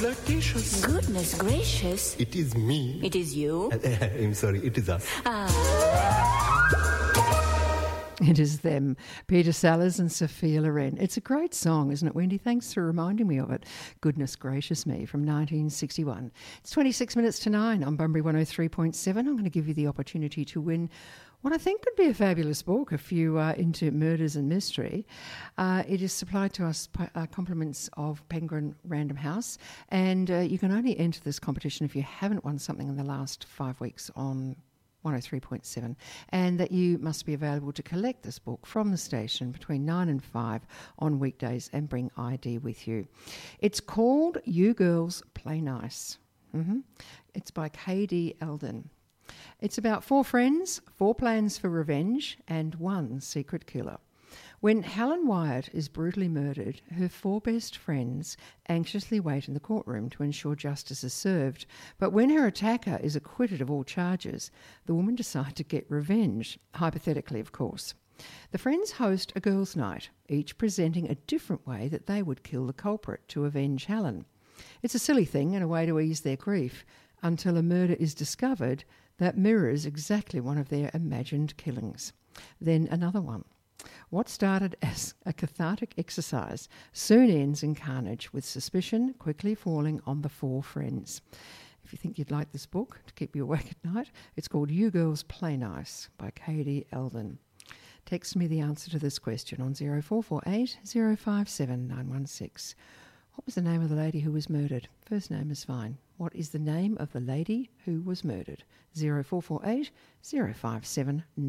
Flirtatious. Goodness gracious. It is me. It is you. I'm sorry, it is us. It is them, Peter Sellers and Sophia Loren. It's a great song, isn't it, Wendy? Thanks for reminding me of it. Goodness gracious me, from 1961. It's 26 minutes to 9 on Bunbury 103.7. I'm going to give you the opportunity to win what I think could be a fabulous book if you are into murders and mystery. It is supplied to us by compliments of Penguin Random House, and you can only enter this competition if you haven't won something in the last 5 weeks on 103.7, and that you must be available to collect this book from the station between 9 and 5 on weekdays and bring ID with you. It's called You Girls Play Nice. It's by K.D. Eldon. It's about 4 friends, 4 plans for revenge, and 1 secret killer. When Helen Wyatt is brutally murdered, her 4 best friends anxiously wait in the courtroom to ensure justice is served. But when her attacker is acquitted of all charges, the women decide to get revenge, hypothetically, of course. The friends host a girls' night, each presenting a different way that they would kill the culprit to avenge Helen. It's a silly thing and a way to ease their grief, until a murder is discovered that mirrors exactly one of their imagined killings. Then another one. What started as a cathartic exercise soon ends in carnage, with suspicion quickly falling on the 4 friends. If you think you'd like this book to keep you awake at night, it's called You Girls Play Nice by K.D. Eldon. Text me the answer to this question on 0448 057 916. What was the name of the lady who was murdered? First name is fine. What is the name of the lady who was murdered? 0448 057